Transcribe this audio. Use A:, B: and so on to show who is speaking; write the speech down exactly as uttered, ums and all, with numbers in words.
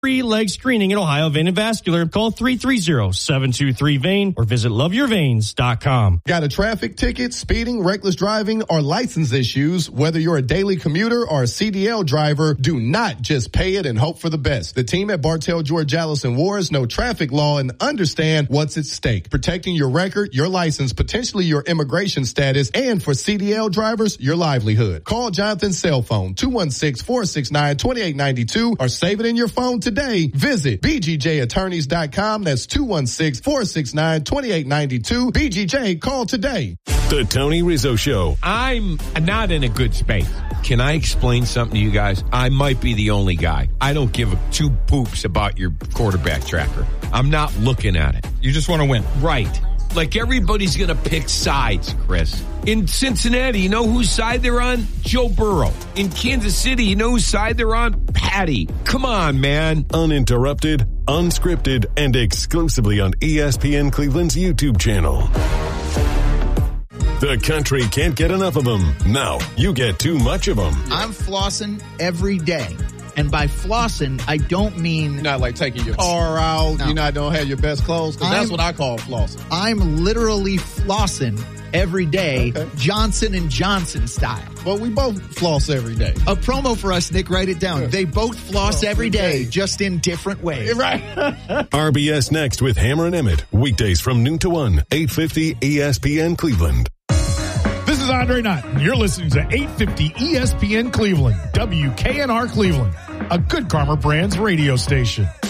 A: Free leg screening at Ohio Vein and Vascular. Call three three zero, seven two three, V E I N or visit love your veins dot com.
B: Got a traffic ticket, speeding, reckless driving, or license issues? Whether you're a daily commuter or a C D L driver, do not just pay it and hope for the best. The team at Bartell, George, Alice, and Wars know traffic law and understand what's at stake. Protecting your record, your license, potentially your immigration status, and for C D L drivers, your livelihood. Call Jonathan's cell phone, two one six, four six nine, two eight nine two, or save it in your phone today. Today, visit b g j attorneys dot com. That's two one six, four six nine, two eight nine two. B G J, call today.
C: The Tony Rizzo Show.
D: I'm not in a good space. Can I explain something to you guys? I might be the only guy. I don't give a two poops about your quarterback tracker. I'm not looking at it.
E: You just want to win.
D: Right. Like everybody's going to pick sides, Chris. In Cincinnati, you know whose side they're on? Joe Burrow. In Kansas City, you know whose side they're on? Patty. Come on, man.
C: Uninterrupted, unscripted, and exclusively on E S P N Cleveland's YouTube channel. The country can't get enough of them. Now you get too much of them.
F: I'm flossing every day. And by flossing, I don't mean
E: not like taking your
F: car out.
E: No. You not don't have your best clothes, because that's what I call flossing.
F: I'm literally flossing every day, okay. Johnson and Johnson style.
E: Well, we both floss every day.
F: A promo for us, Nick. Write it down. Yeah. They both floss oh, every day, day, just in different ways.
E: Right.
C: R B S Next with Hammer and Emmett. Weekdays from noon to one, eight fifty E S P N Cleveland.
G: This is Andre Knott. You're listening to eight fifty E S P N Cleveland, W K N R Cleveland, a Good Karma Brands radio station.